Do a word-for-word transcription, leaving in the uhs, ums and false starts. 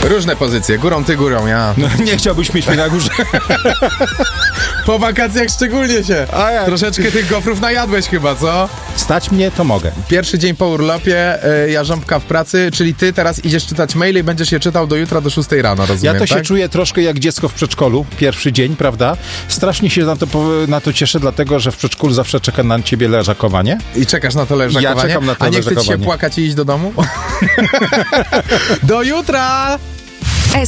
Różne pozycje, górą ty, górą ja. No, nie chciałbyś mieć mnie na górze. Po wakacjach szczególnie się. A jak? Troszeczkę tych gofrów najadłeś chyba, co? Stać mnie, to mogę. Pierwszy dzień po urlopie, y, jarząbka w pracy, czyli ty teraz idziesz czytać maile i będziesz je czytał do jutra do szóstej rano, rozumiem, Ja to tak? się czuję troszkę jak dziecko w przedszkolu, pierwszy dzień, prawda? Strasznie się na to, na to cieszę, dlatego że w przedszkolu zawsze czeka na ciebie leżakowanie. I czekasz na to leżakowanie? Ja czekam na to A nie chce ci się leżakowanie. płakać i iść do domu? Do jutra!